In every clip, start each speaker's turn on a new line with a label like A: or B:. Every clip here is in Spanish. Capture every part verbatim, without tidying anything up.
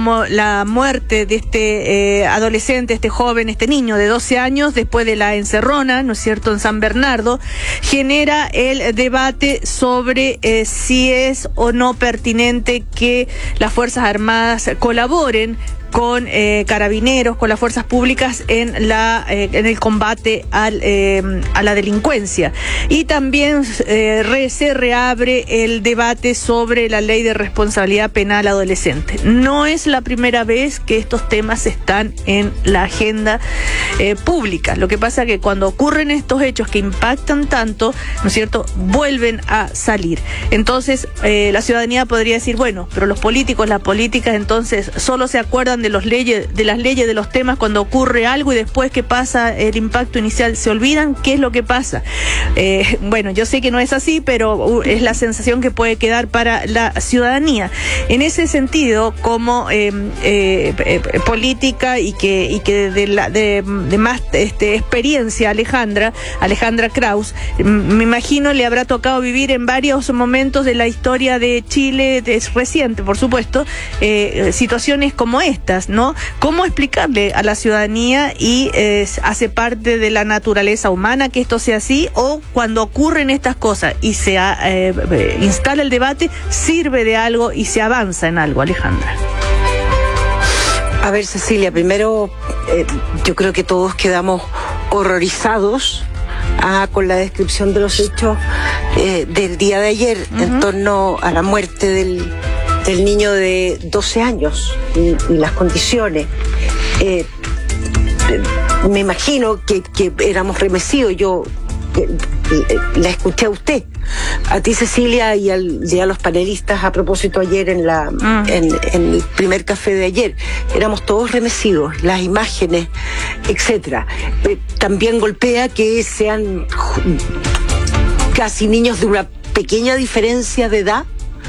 A: como la muerte de este eh, adolescente, este joven, este niño de doce años, después de la encerrona, ¿no es cierto?, en San Bernardo, genera el debate sobre eh, si es o no pertinente que las Fuerzas Armadas colaboren con eh, carabineros, con las fuerzas públicas en la eh, en el combate al, eh, a la delincuencia. Y también eh, re, se reabre el debate sobre la ley de responsabilidad penal adolescente. No es la primera vez que estos temas están en la agenda eh, pública. Lo que pasa es que cuando ocurren estos hechos que impactan tanto, ¿no es cierto?, vuelven a salir. Entonces, eh, la ciudadanía podría decir, bueno, pero los políticos, las políticas, entonces, solo se acuerdan de los leyes, de las leyes, de los temas cuando ocurre algo y después que pasa el impacto inicial se olvidan. ¿Qué es lo que pasa? Eh, bueno, yo sé que no es así, pero es la sensación que puede quedar para la ciudadanía. En ese sentido, como eh, eh, eh, política y que y que de, la, de, de más este, experiencia, Alejandra, Alejandra Kraus, me imagino le habrá tocado vivir en varios momentos de la historia de Chile, es reciente, por supuesto, eh, situaciones como esta, ¿no? ¿Cómo explicarle a la ciudadanía y eh, hace parte de la naturaleza humana que esto sea así, o cuando ocurren estas cosas y se eh, instala el debate, sirve de algo y se avanza en algo, Alejandra?
B: A ver, Cecilia, primero eh, yo creo que todos quedamos horrorizados ah, con la descripción de los hechos eh, del día de ayer, uh-huh, en torno a la muerte del del niño de doce años y, y las condiciones. Eh, me imagino que, que éramos remecidos. Yo eh, la escuché a usted, a ti, Cecilia, y, al, y a los panelistas a propósito ayer en, la, mm. en, en el primer café de ayer. Éramos todos remecidos, las imágenes, etcétera. Eh, también golpea que sean casi niños de una pequeña diferencia de edad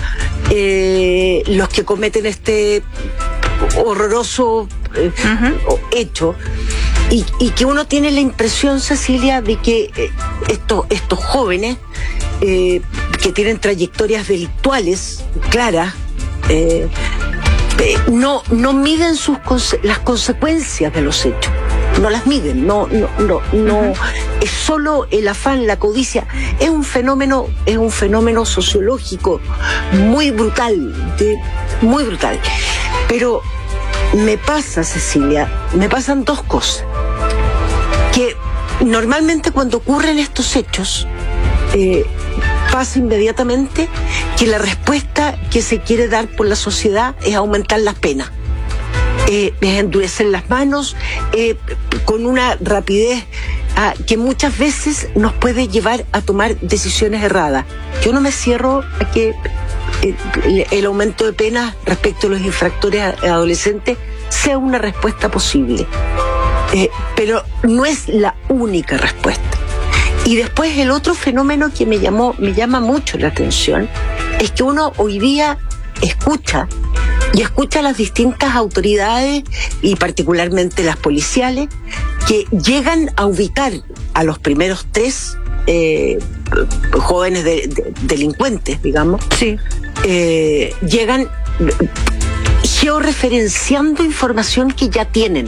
B: Eh, los que cometen este horroroso eh, uh-huh. hecho, y, y que uno tiene la impresión, Cecilia, de que eh, estos, estos jóvenes eh, que tienen trayectorias delictuales claras eh, eh, no, no miden sus conse- las consecuencias de los hechos. No las miden, no, no, no, no. Uh-huh. Es solo el afán, la codicia. Es un fenómeno, es un fenómeno sociológico muy brutal, de, muy brutal. Pero me pasa, Cecilia, me pasan dos cosas. Que normalmente cuando ocurren estos hechos, eh, pasa inmediatamente que la respuesta que se quiere dar por la sociedad es aumentar las penas. Eh, es endurecer las manos eh, con una rapidez ah, que muchas veces nos puede llevar a tomar decisiones erradas. Yo no me cierro a que eh, el, el aumento de penas respecto a los infractores adolescentes sea una respuesta posible, eh, pero no es la única respuesta. Y después el otro fenómeno que me llamó, me llama mucho la atención es que uno hoy día escucha y escucha a las distintas autoridades y particularmente las policiales que llegan a ubicar a los primeros tres eh, jóvenes de, de, delincuentes, digamos,
A: sí.
B: eh, llegan georreferenciando información que ya tienen.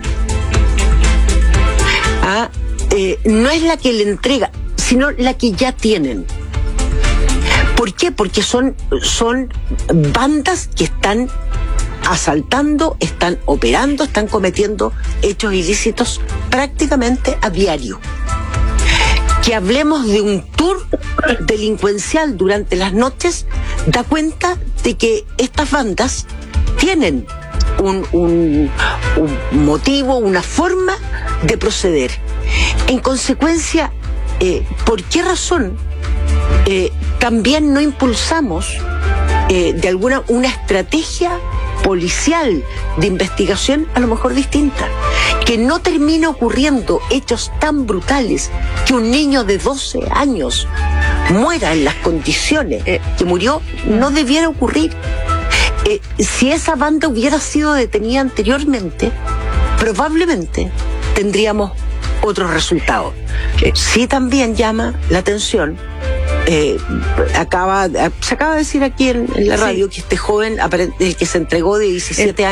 B: Ah, eh, no es la que le entrega, sino la que ya tienen. ¿Por qué? Porque son, son bandas que están asaltando, están operando, están cometiendo hechos ilícitos prácticamente a diario. Que hablemos de un tour delincuencial durante las noches da cuenta de que estas bandas tienen un, un, un motivo, una forma de proceder. En consecuencia, eh, ¿por qué razón eh, también no impulsamos eh, de alguna una estrategia policial de investigación a lo mejor distinta? Que no termine ocurriendo hechos tan brutales que un niño de doce años muera en las condiciones eh, que murió, no debiera ocurrir. Eh, si esa banda hubiera sido detenida anteriormente, probablemente tendríamos otros resultados. Eh, sí también llama la atención, eh, acaba, se acaba de decir aquí en, en la radio, sí, que este joven, el que se entregó de diecisiete años,